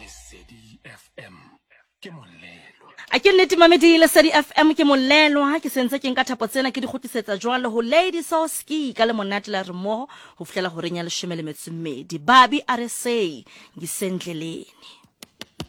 Lesedi FM ke molelo. A ke nnete mamedi Lesedi FM ke molelo ha ke sentse ke nka thapo tsena ke di gotisetsa jwale ho Lady Soski ka le monate la re mo ho fihlela ho renya 12 babi RSA ngisendleleni.